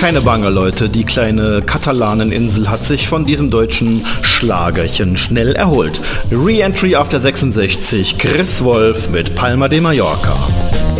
keine Bange, Leute. Die kleine Katalaneninsel hat sich von diesem deutschen Schlagerchen schnell erholt. Re-Entry auf der 66, Chris Wolf mit Palma de Mallorca.